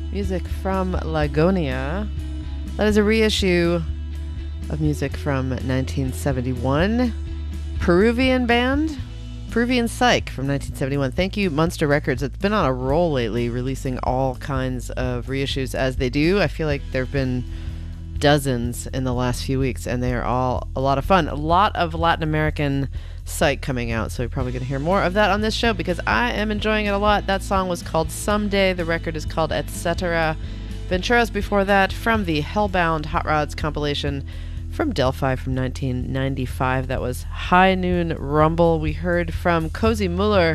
Music from Lagonia. That is a reissue of music from 1971. Peruvian band, Peruvian Psych from 1971. Thank you, Munster Records. It's been on a roll lately, releasing all kinds of reissues as they do. I feel like there have been dozens in the last few weeks, and they are all a lot of fun. A lot of Latin American Psych coming out, so you're probably going to hear more of that on this show because I am enjoying it a lot. That song was called Someday. The record is called Etc. Venturas before that from the Hellbound Hot Rods compilation from Delphi from 1995. That was High Noon Rumble. We heard from Cozy Muller.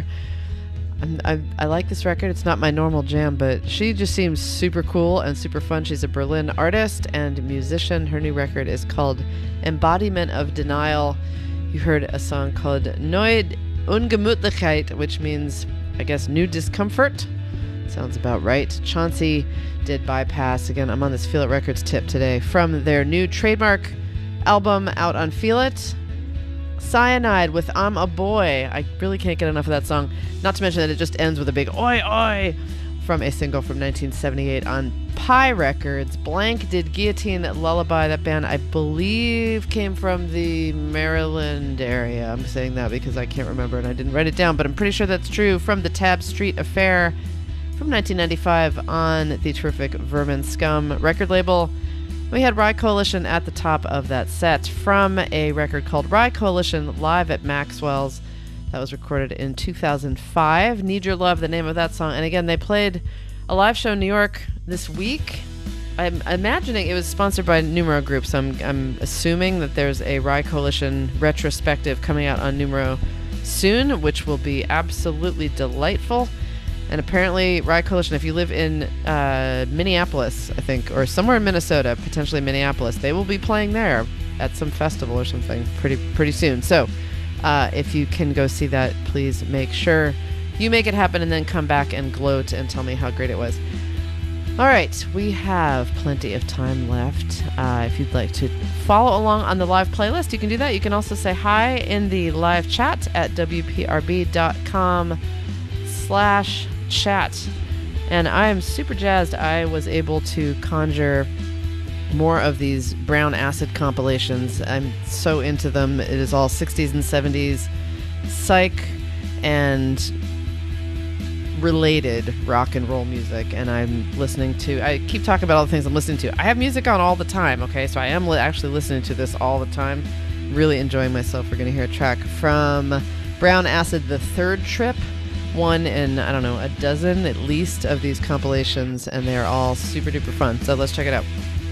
I like this record. It's not my normal jam, but she just seems super cool and super fun. She's a Berlin artist and musician. Her new record is called Embodiment of Denial. You heard a song called Neue Ungemütlichkeit, which means, I guess, new discomfort. Sounds about right. Chauncey did Bypass. Again, I'm on this Feel It Records tip today from their new Trademark album out on Feel It. Cyanide with I'm a Boy. I really can't get enough of that song. Not to mention that it just ends with a big oi oi from a single from 1978 on Pie Records. Blank did Guillotine Lullaby. That band, I believe, came from the Maryland area. I'm saying that because I can't remember and I didn't write it down, but I'm pretty sure that's true. From the Tab Street Affair from 1995 on the terrific Vermin Scum record label. We had Rye Coalition at the top of that set from a record called Rye Coalition Live at Maxwell's. That was recorded in 2005. Need Your Love, the name of that song. And again, they played a live show in New York this week. I'm imagining it was sponsored by Numero Group, so I'm assuming that there's a Rye Coalition retrospective coming out on Numero soon, which will be absolutely delightful. And apparently, Rye Coalition, if you live in Minneapolis, I think, or somewhere in Minnesota, potentially Minneapolis, they will be playing there at some festival or something pretty soon. So if you can go see that, please make sure you make it happen and then come back and gloat and tell me how great it was. All right, we have plenty of time left. If you'd like to follow along on the live playlist, you can do that. You can also say hi in the live chat at wprb.com/chat. And I am super jazzed. I was able to conjure more of these Brown Acid compilations. I'm so into them. It is all 60s and 70s psych and related rock and roll music, and I'm listening to, I keep talking about all the things I'm listening to. I have music on all the time, okay? So I am actually listening to this all the time. Really enjoying myself. We're going to hear a track from Brown Acid, The Third Trip. One in, I don't know, a dozen at least of these compilations, and they're all super duper fun. So let's check it out.